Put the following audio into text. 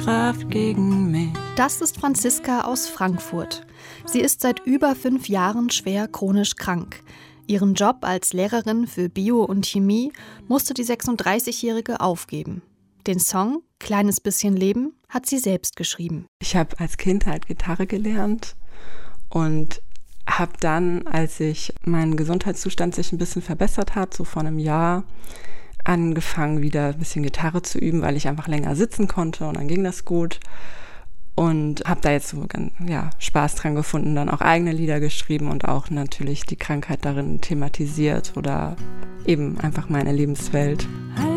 Kraft gegen mich. Das ist Franziska aus Frankfurt. Sie ist seit über 5 Jahren schwer chronisch krank. Ihren Job als Lehrerin für Bio und Chemie musste die 36-Jährige aufgeben. Den Song »Kleines bisschen Leben« hat sie selbst geschrieben. Ich habe als Kind halt Gitarre gelernt und habe dann, als sich mein Gesundheitszustand sich ein bisschen verbessert hat, so vor einem Jahr, angefangen, wieder ein bisschen Gitarre zu üben, weil ich einfach länger sitzen konnte und dann ging das gut. Und habe da jetzt so Spaß dran gefunden, dann auch eigene Lieder geschrieben und auch natürlich die Krankheit darin thematisiert oder eben einfach meine Lebenswelt.